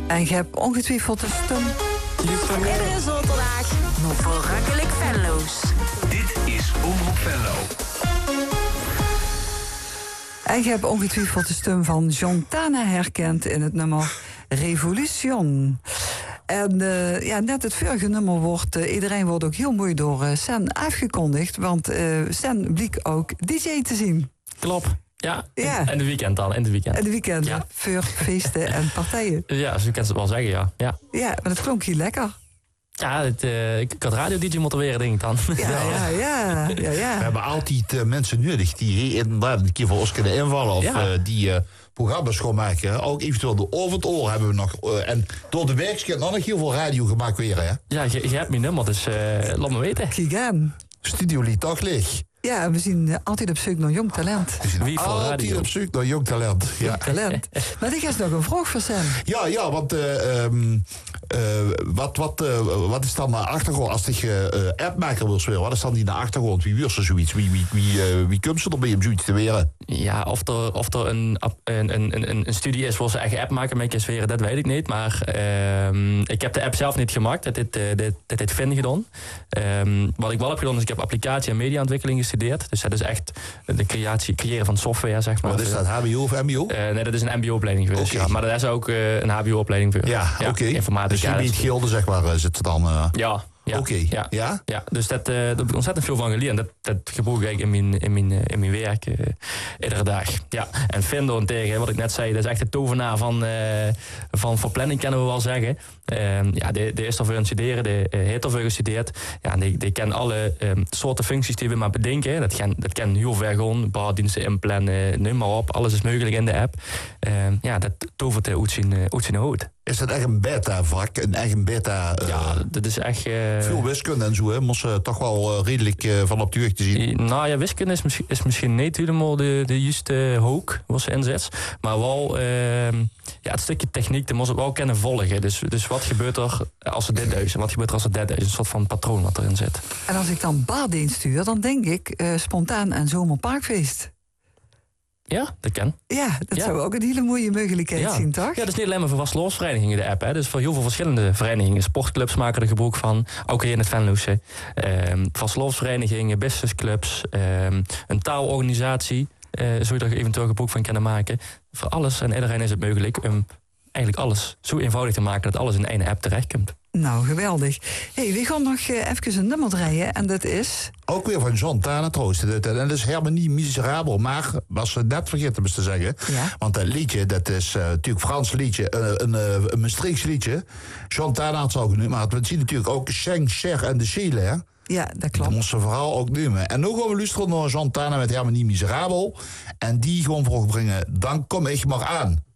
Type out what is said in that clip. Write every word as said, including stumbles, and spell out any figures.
En je hebt ongetwijfeld een stem. Iedere zaterdag nog verrukkelijk Venlo's. Dit is Omroep Venlo. En je hebt ongetwijfeld de stem van John Tana herkend in het nummer Revolution. En uh, ja, net het vorige nummer wordt, uh, iedereen wordt ook heel mooi door uh, Sen afgekondigd. Want uh, Sen bliek ook D J te zien. Klopt. Ja, ja. En, en de weekend dan, en de weekend. En de weekend, ja. voor feesten en partijen. Ja, zo kan ze het wel zeggen, ja. Ja, ja maar het klonk hier lekker. Ja, het, uh, ik, ik had radio-D J moeten weer, denk ik dan. Ja, ja, ja. ja, ja. We hebben altijd uh, mensen nodig die inderdaad een keer voor ons kunnen invallen. Of ja. uh, die uh, programma's schoonmaken. Ook eventueel de over het oor hebben we nog. Uh, en door de week heb nog heel veel radio gemaakt weer, hè? Ja, je, je hebt mijn nummer, dus uh, laat me weten. Kijk aan. Studio liet toch leeg. Ja, we zien uh, altijd op zoek naar jong talent. We zien Wie voor altijd radio? op zoek naar jong talent. Ja. Jong talent. Maar ik heb nog een vraag voor Sam. Ja, ja, want uh, um, uh, wat, wat, uh, wat is dan de achtergrond als je uh, appmaker wil spelen? Wat is dan die de achtergrond? Wie wil ze zoiets? Wie, wie, wie, uh, wie komt ze erbij om zoiets te weren? Ja, of er, of er een, een, een, een, een studie is waar ze eigen appmaker mee kan sweren, dat weet ik niet. Maar uh, ik heb de app zelf niet gemaakt. Dat heeft, uh, dit, dit heeft Finn gedaan. Uh, wat ik wel heb gedaan is, ik heb applicatie- en mediaontwikkeling gestudeerd. Dus dat is echt de creatie, creëren van software, zeg maar. Wat is dat, H B O of M B O? Uh, nee, dat is een M B O-opleiding geweest. Okay. Ja. Maar dat is ook uh, een H B O-opleiding voor. Ja, ja oké. Okay. Informatica. Dus je bent gilde, zeg maar, zit er dan... Uh... Ja. Ja, Oké, okay. ja, ja? ja, dus dat, uh, daar heb ik ontzettend veel van geleerd. En dat, dat gebruik ik in mijn, in mijn, in mijn werk uh, iedere dag. Ja. En Findo tegen, wat ik net zei, dat is echt de tovenaar van, uh, van verplanning, kunnen we wel zeggen. Uh, ja, die, die is ervoor aan het studeren, die uh, heeft ervoor gestudeerd. Ja, die, die kent alle um, soorten functies die we maar bedenken. Dat kan, dat kan heel ver gewoon, bouwdiensten inplannen, noem maar op. Alles is mogelijk in de app. Uh, ja, dat tovert uit zijn, uh, uit zijn hoofd. Is dat echt een beta-vak? Een eigen beta? Uh, ja, dat is echt... Uh, veel wiskunde en zo, hè? Moest ze toch wel uh, redelijk uh, van op de jeugd te zien. Nou ja, wiskunde is, misschien, is misschien niet helemaal de, de juiste hoek, wat ze inzet. Maar wel, uh, ja, het stukje techniek, dat moest het wel kunnen volgen. Dus, dus wat gebeurt er als ze dit duizen? Wat gebeurt er als ze dit duizen? Een soort van patroon wat erin zit. En als ik dan Baardeen stuur, dan denk ik uh, spontaan aan zomerparkfeest. Ja, dat kan. Ja, dat ja. zou ook een hele mooie mogelijkheid ja. zien, toch? Ja, dat is niet alleen maar voor vastloosverenigingen, de app. Hè. Dus voor heel veel verschillende verenigingen. Sportclubs maken er gebruik van. Ook hier in het Venloze. Um, vastloosverenigingen, businessclubs. Um, een taalorganisatie. Uh, zou je er eventueel gebruik van kunnen maken. Voor alles en iedereen is het mogelijk om eigenlijk alles zo eenvoudig te maken dat alles in één app terechtkomt. Nou, geweldig. Hey, we gaan nog uh, even een nummer draaien en dat is... Ook weer van John Tana trouwens. En dat is helemaal niet miserabel, maar was ze net vergeten te zeggen. Ja. Want dat liedje, dat is uh, natuurlijk een Frans liedje, uh, een, uh, een Maastrichts liedje. John Tana had het al genoemd, maar we zien natuurlijk ook Schenk, Cher en de Chile, hè? Ja, dat klopt. Dat moest ze vooral ook noemen. En nu gaan we luisteren naar John Tana met helemaal niet miserabel. En die gewoon voorbrengen, dan kom ik maar aan.